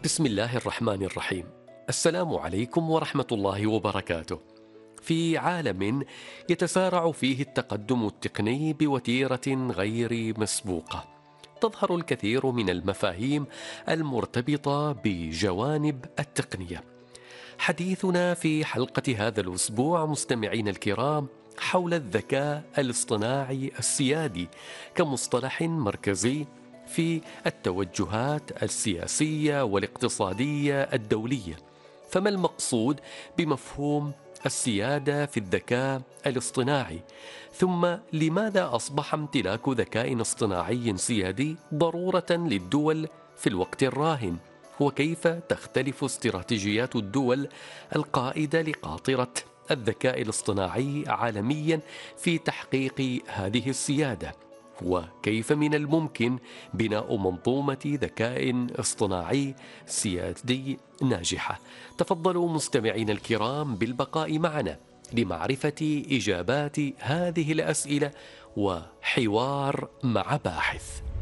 بسم الله الرحمن الرحيم. السلام عليكم ورحمة الله وبركاته. في عالم يتسارع فيه التقدم التقني بوتيرة غير مسبوقة، تظهر الكثير من المفاهيم المرتبطة بجوانب التقنية. حديثنا في حلقة هذا الأسبوع مستمعين الكرام حول الذكاء الاصطناعي السيادي كمصطلح مركزي في التوجهات السياسية والاقتصادية الدولية. فما المقصود بمفهوم السيادة في الذكاء الاصطناعي؟ ثم لماذا أصبح امتلاك ذكاء اصطناعي سيادي ضرورة للدول في الوقت الراهن؟ وكيف تختلف استراتيجيات الدول القائدة لقاطرة الذكاء الاصطناعي عالميا في تحقيق هذه السيادة؟ وكيف من الممكن بناء منظومة ذكاء اصطناعي سيادي ناجحة؟ تفضلوا مستمعين الكرام بالبقاء معنا لمعرفة إجابات هذه الأسئلة وحوار مع باحث.